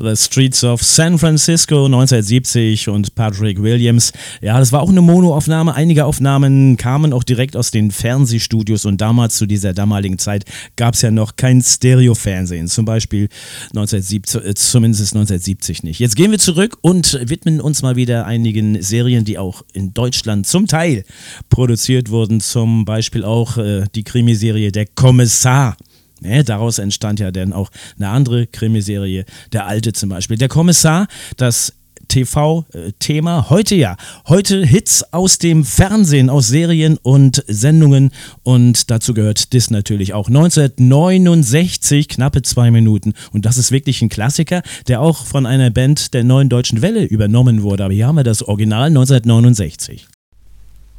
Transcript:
The Streets of San Francisco 1970 und Patrick Williams. Ja, das war auch eine Monoaufnahme. Einige Aufnahmen kamen auch direkt aus den Fernsehstudios und damals, zu dieser damaligen Zeit, gab es ja noch kein Stereo-Fernsehen. Zum Beispiel zumindest 1970 nicht. Jetzt gehen wir zurück und widmen uns mal wieder einigen Serien, die auch in Deutschland zum Teil produziert wurden. Zum Beispiel auch die Krimiserie Der Kommissar. Daraus entstand ja dann auch eine andere Krimiserie, Der Alte zum Beispiel. Der Kommissar, das TV-Thema heute Hits aus dem Fernsehen, aus Serien und Sendungen, und dazu gehört das natürlich auch. 1969, knappe 2 Minuten, und das ist wirklich ein Klassiker, der auch von einer Band der Neuen Deutschen Welle übernommen wurde, aber hier haben wir das Original 1969.